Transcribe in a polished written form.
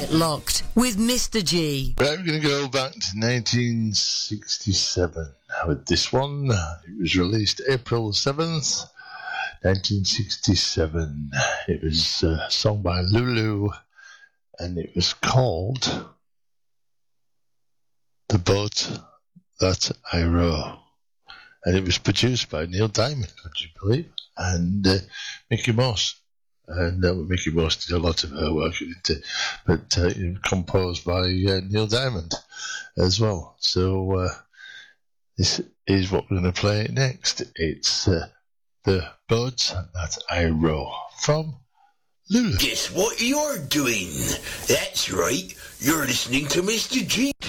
Get locked with Mr. G. Right, we're going to go back to 1967 with this one. It was released April 7th, 1967. It was a song by Lulu, and it was called The Boat That I Row. And it was produced by Neil Diamond, would you believe, and Mickey Mouse. And Mickey Mouse did a lot of her work, but composed by Neil Diamond as well. So this is what we're going to play next. It's The Boat That I Row from Lulu. Guess what you're doing? That's right, you're listening to Mr. G.